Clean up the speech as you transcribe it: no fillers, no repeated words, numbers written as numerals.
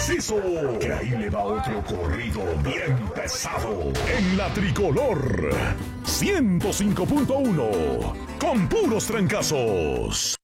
preciso, que ahí le va otro corrido bien pesado. En la tricolor 105.1, con puros trancazos.